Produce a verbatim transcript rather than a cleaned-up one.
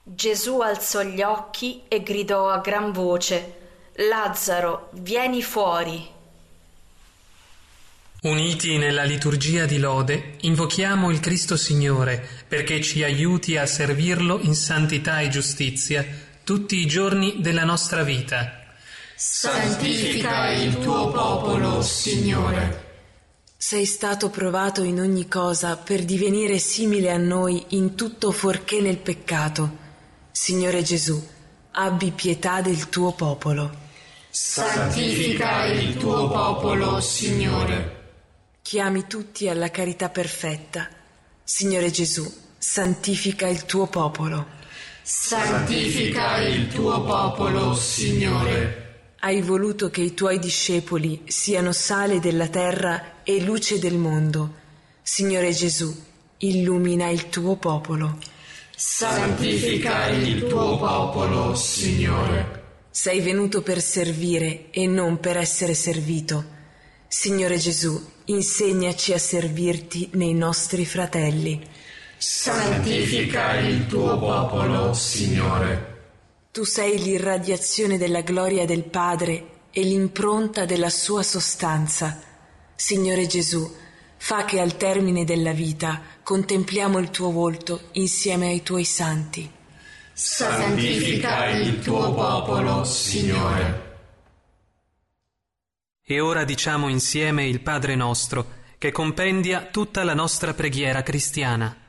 Gesù alzò gli occhi e gridò a gran voce: Lazzaro, vieni fuori. Uniti nella liturgia di lode, invochiamo il Cristo Signore perché ci aiuti a servirlo in santità e giustizia tutti i giorni della nostra vita. Santifica il tuo popolo, Signore. Sei stato provato in ogni cosa per divenire simile a noi in tutto fuorché nel peccato. Signore Gesù, abbi pietà del tuo popolo. Santifica il tuo popolo, Signore. Chiami tutti alla carità perfetta. Signore Gesù, santifica il tuo popolo. Santifica il tuo popolo, Signore. Hai voluto che i tuoi discepoli siano sale della terra e luce del mondo. Signore Gesù, illumina il tuo popolo. Santifica il tuo popolo, Signore. Sei venuto per servire e non per essere servito. Signore Gesù, insegnaci a servirti nei nostri fratelli. Santifica il tuo popolo, Signore. Tu sei l'irradiazione della gloria del Padre e l'impronta della sua sostanza. Signore Gesù, fa che al termine della vita contempliamo il tuo volto insieme ai tuoi santi. Santifica il tuo popolo, Signore. E ora diciamo insieme il Padre nostro, che compendia tutta la nostra preghiera cristiana.